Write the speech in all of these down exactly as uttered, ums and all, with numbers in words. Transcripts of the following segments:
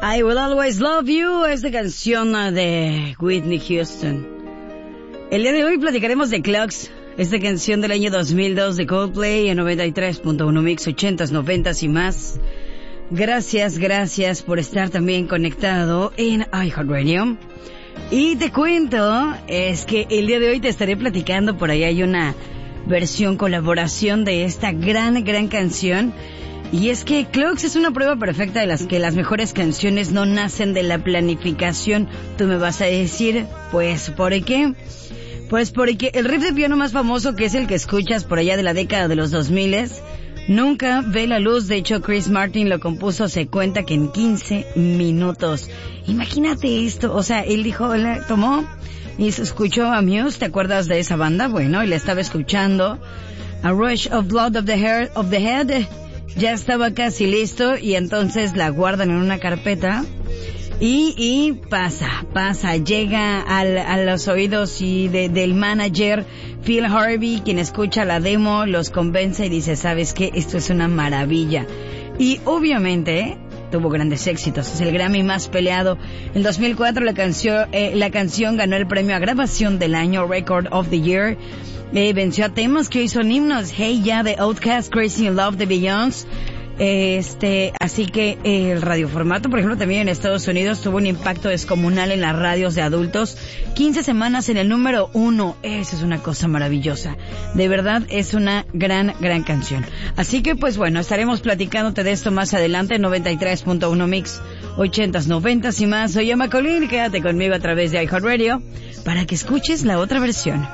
I Will Always Love You es de canción de Whitney Houston. El día de hoy platicaremos de Clocks, esta canción del año dos mil dos de Coldplay en noventa y tres punto uno Mix, ochentas, noventas y más. Gracias, gracias por estar también conectado en iHeartRadio. Y te cuento, es que el día de hoy te estaré platicando, por ahí hay una versión, colaboración de esta gran, gran canción. Y es que Clocks es una prueba perfecta de las que las mejores canciones no nacen de la planificación. Tú me vas a decir, pues, ¿por qué? Pues porque el riff de piano más famoso, que es el que escuchas por allá de la década de los dos miles, nunca ve la luz. De hecho, Chris Martin lo compuso, se cuenta que en quince minutos. Imagínate esto, o sea, él dijo, él tomó y se escuchó a Muse, ¿te acuerdas de esa banda? Bueno, y le estaba escuchando A Rush of Blood of the Hair, of the Head. Ya estaba casi listo y entonces la guardan en una carpeta y, y pasa, pasa, llega al, a los oídos y de, del manager Phil Harvey, quien escucha la demo, los convence y dice, ¿sabes qué? Esto es una maravilla. Y obviamente tuvo grandes éxitos, es el Grammy más peleado. En dos mil cuatro la canción, eh, la canción ganó el premio a grabación del año, Record of the Year. Eh, venció a temas que hoy son himnos, Hey Ya de Outkast, Crazy in Love de Beyoncé. Eh, este, así que eh, el radioformato, por ejemplo, también en Estados Unidos tuvo un impacto descomunal en las radios de adultos. quince semanas en el número uno, eso es una cosa maravillosa. De verdad, es una gran, gran canción. Así que, pues bueno, estaremos platicándote de esto más adelante en noventa y tres punto uno Mix, ochentas, noventas y más. Soy Emma Colín, quédate conmigo a través de iHeartRadio para que escuches la otra versión.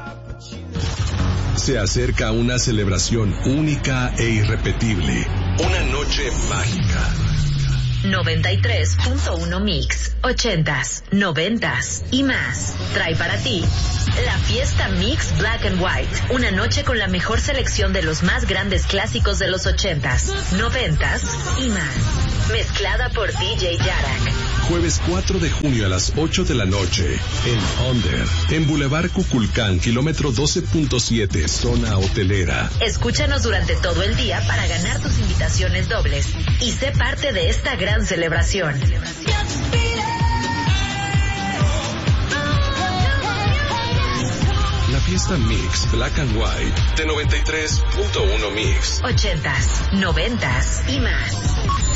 Se acerca una celebración única e irrepetible. Una noche mágica. noventa y tres punto uno Mix, ochentas, noventas y más. Trae para ti la fiesta Mix Black and White. Una noche con la mejor selección de los más grandes clásicos de los ochentas, noventas y más. Mezclada por D J Yarak. Jueves cuatro de junio a las ocho de la noche en Under, en Boulevard Cuculcán, kilómetro doce punto siete, zona hotelera. Escúchanos durante todo el día para ganar tus invitaciones dobles y sé parte de esta gran celebración. La fiesta Mix Black and White de noventa y tres punto uno Mix. Ochentas, noventas y más.